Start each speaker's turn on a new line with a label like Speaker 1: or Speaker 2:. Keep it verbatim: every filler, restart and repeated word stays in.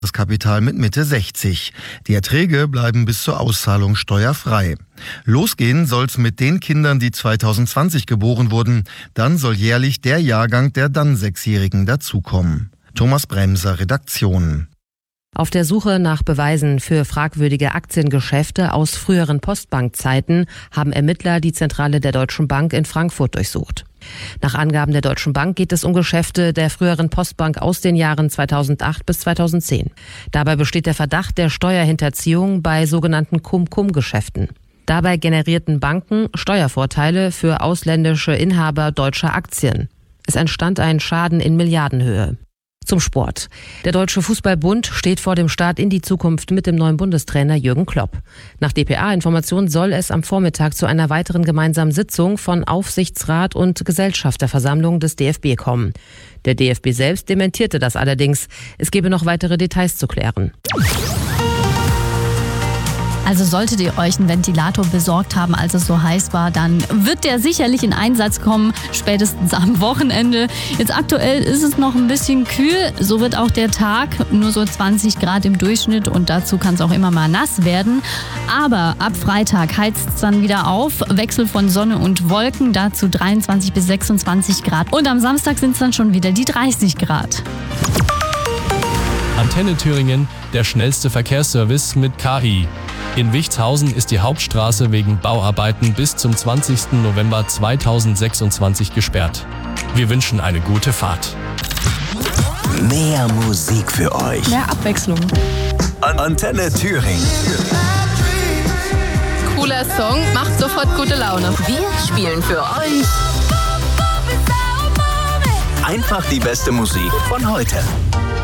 Speaker 1: das Kapital mit Mitte sechzig. Die Erträge bleiben bis zur Auszahlung steuerfrei. Losgehen soll's mit den Kindern, die zweitausendzwanzig geboren wurden. Dann soll jährlich der Jahrgang der dann Sechsjährigen dazukommen. Thomas Bremser, Redaktion.
Speaker 2: Auf der Suche nach Beweisen für fragwürdige Aktiengeschäfte aus früheren Postbankzeiten haben Ermittler die Zentrale der Deutschen Bank in Frankfurt durchsucht. Nach Angaben der Deutschen Bank geht es um Geschäfte der früheren Postbank aus den Jahren zweitausendacht bis zweitausendzehn. Dabei besteht der Verdacht der Steuerhinterziehung bei sogenannten Cum-Cum-Geschäften. Dabei generierten Banken Steuervorteile für ausländische Inhaber deutscher Aktien. Es entstand ein Schaden in Milliardenhöhe. Zum Sport. Der Deutsche Fußballbund steht vor dem Start in die Zukunft mit dem neuen Bundestrainer Jürgen Klopp. Nach D P A-Informationen soll es am Vormittag zu einer weiteren gemeinsamen Sitzung von Aufsichtsrat und Gesellschafterversammlung des D F B kommen. Der D F B selbst dementierte das allerdings. Es gebe noch weitere Details zu klären.
Speaker 3: Also solltet ihr euch einen Ventilator besorgt haben, als es so heiß war, dann wird der sicherlich in Einsatz kommen, spätestens am Wochenende. Jetzt aktuell ist es noch ein bisschen kühl, so wird auch der Tag, nur so zwanzig Grad im Durchschnitt und dazu kann es auch immer mal nass werden. Aber ab Freitag heizt es dann wieder auf, Wechsel von Sonne und Wolken, dazu dreiundzwanzig bis sechsundzwanzig Grad. Und am Samstag sind es dann schon wieder die dreißig Grad.
Speaker 4: Antenne Thüringen, der schnellste Verkehrsservice mit K I. In Wichtshausen ist die Hauptstraße wegen Bauarbeiten bis zum zwanzigsten November zweitausendsechsundzwanzig gesperrt. Wir wünschen eine gute Fahrt.
Speaker 5: Mehr Musik für euch.
Speaker 6: Mehr Abwechslung.
Speaker 5: Antenne Thüringen.
Speaker 6: Cooler Song, macht sofort gute Laune.
Speaker 7: Wir spielen für euch
Speaker 5: Einfach die beste Musik von heute.